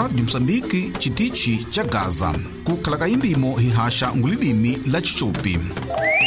Radio Msambiki chitichi cha Gaza. Kukhala kaimbimo hihasha ngulilimi la Chichupi.